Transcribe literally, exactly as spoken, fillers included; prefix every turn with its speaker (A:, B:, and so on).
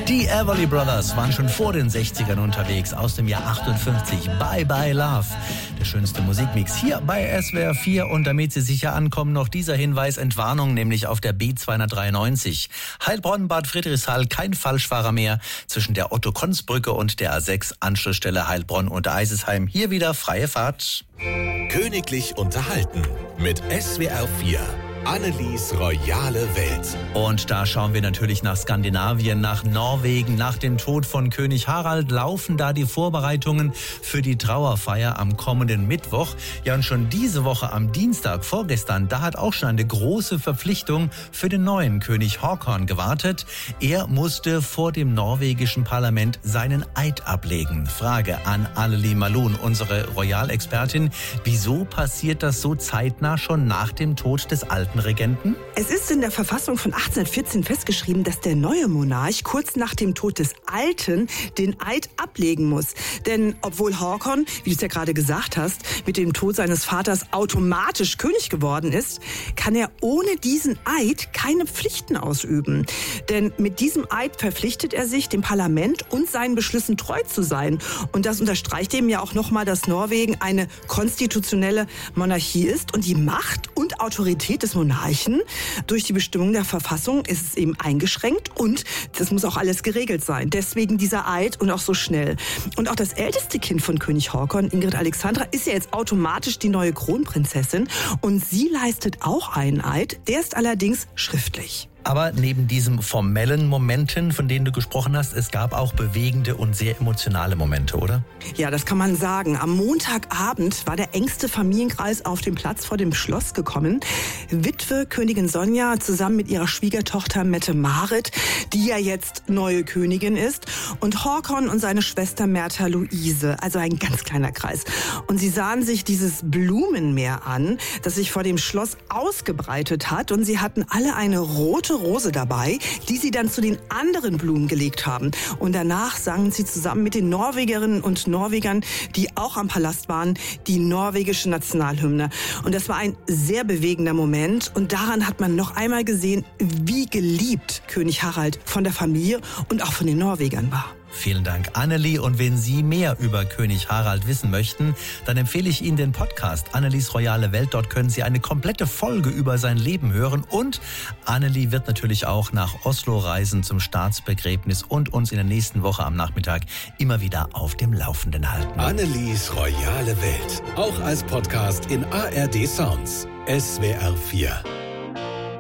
A: Die Everly Brothers waren schon vor den sechzigern unterwegs, aus dem Jahr achtundfünfzig. Bye Bye Love. Der schönste Musikmix hier bei S W R vier. Und damit Sie sicher ankommen, noch dieser Hinweis, Entwarnung, nämlich auf der B zweihundertdreiundneunzig. Heilbronn, Bad Friedrichshall, kein Falschfahrer mehr. Zwischen der Otto-Konz-Brücke und der A sechs, Anschlussstelle Heilbronn und Eisesheim. Hier wieder freie Fahrt.
B: Königlich unterhalten mit S W R vier. Annelies royale Welt.
A: Und da schauen wir natürlich nach Skandinavien, nach Norwegen. Nach dem Tod von König Harald laufen da die Vorbereitungen für die Trauerfeier am kommenden Mittwoch. Ja, und schon diese Woche am Dienstag, vorgestern, da hat auch schon eine große Verpflichtung für den neuen König Håkon gewartet. Er musste vor dem norwegischen Parlament seinen Eid ablegen. Frage an Anneli Malun, unsere Royalexpertin. Wieso passiert das so zeitnah schon nach dem Tod des alten Regenten?
C: Es ist in der Verfassung von achtzehnhundertvierzehn festgeschrieben, dass der neue Monarch kurz nach dem Tod des Alten den Eid ablegen muss. Denn obwohl Håkon, wie du es ja gerade gesagt hast, mit dem Tod seines Vaters automatisch König geworden ist, kann er ohne diesen Eid keine Pflichten ausüben. Denn mit diesem Eid verpflichtet er sich, dem Parlament und seinen Beschlüssen treu zu sein. Und das unterstreicht eben ja auch nochmal, dass Norwegen eine konstitutionelle Monarchie ist und die Macht und Autorität des Monarchen durch die Bestimmung der Verfassung ist es eben eingeschränkt und das muss auch alles geregelt sein. Deswegen dieser Eid und auch so schnell. Und auch das älteste Kind von König Håkon, Ingrid Alexandra, ist ja jetzt automatisch die neue Kronprinzessin und sie leistet auch einen Eid, der ist allerdings schriftlich.
A: Aber neben diesen formellen Momenten, von denen du gesprochen hast, es gab auch bewegende und sehr emotionale Momente, oder?
C: Ja, das kann man sagen. Am Montagabend war der engste Familienkreis auf den Platz vor dem Schloss gekommen. Witwe Königin Sonja zusammen mit ihrer Schwiegertochter Mette-Marit, die ja jetzt neue Königin ist, und Håkon und seine Schwester Märtha Luise, also ein ganz kleiner Kreis. Und sie sahen sich dieses Blumenmeer an, das sich vor dem Schloss ausgebreitet hat, und sie hatten alle eine rote Rose dabei, die sie dann zu den anderen Blumen gelegt haben. Und danach sangen sie zusammen mit den Norwegerinnen und Norwegern, die auch am Palast waren, die norwegische Nationalhymne. Und das war ein sehr bewegender Moment. Und daran hat man noch einmal gesehen, wie geliebt König Harald von der Familie und auch von den Norwegern war.
A: Vielen Dank, Anneli. Und wenn Sie mehr über König Harald wissen möchten, dann empfehle ich Ihnen den Podcast Annelies royale Welt. Dort können Sie eine komplette Folge über sein Leben hören. Und Anneli wird natürlich auch nach Oslo reisen zum Staatsbegräbnis und uns in der nächsten Woche am Nachmittag immer wieder auf dem Laufenden halten.
B: Annelies royale Welt. Auch als Podcast in A R D Sounds. S W R vier.